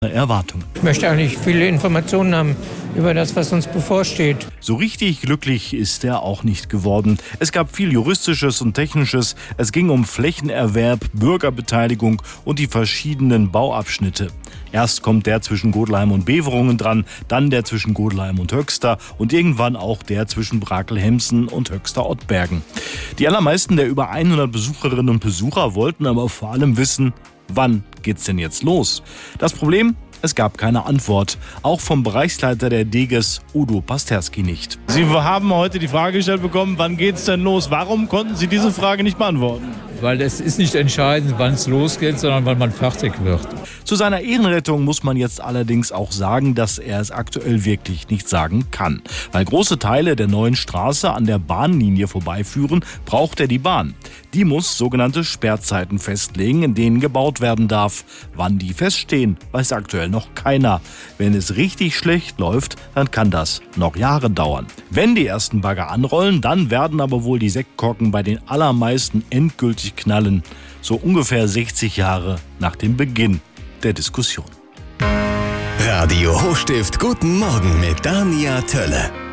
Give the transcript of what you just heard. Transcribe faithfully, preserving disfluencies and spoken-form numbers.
Erwartungen. Ich möchte eigentlich viele Informationen haben über das, was uns bevorsteht. So richtig glücklich ist er auch nicht geworden. Es gab viel Juristisches und Technisches. Es ging um Flächenerwerb, Bürgerbeteiligung und die verschiedenen Bauabschnitte. Erst kommt der zwischen Godleim und Beverungen dran, dann der zwischen Godleim und Höxter und irgendwann auch der zwischen Brakel-Hemsen und Höxter-Ottbergen. Die allermeisten der über hundert Besucherinnen und Besucher wollten aber vor allem wissen, wann geht's denn jetzt los? Das Problem? Es gab keine Antwort. Auch vom Bereichsleiter der Deges, Udo Pasterski, nicht. Sie haben heute die Frage gestellt bekommen, wann geht's denn los? Warum konnten Sie diese Frage nicht beantworten? Weil es ist nicht entscheidend, wann es losgeht, sondern wann man fertig wird. Zu seiner Ehrenrettung muss man jetzt allerdings auch sagen, dass er es aktuell wirklich nicht sagen kann. Weil große Teile der neuen Straße an der Bahnlinie vorbeiführen, braucht er die Bahn. Die muss sogenannte Sperrzeiten festlegen, in denen gebaut werden darf. Wann die feststehen, weiß aktuell noch keiner. Wenn es richtig schlecht läuft, dann kann das noch Jahre dauern. Wenn die ersten Bagger anrollen, dann werden aber wohl die Sektkorken bei den allermeisten endgültig knallen. So ungefähr sechzig Jahre nach dem Beginn der Diskussion. Radio Hochstift, guten Morgen mit Dania Tölle.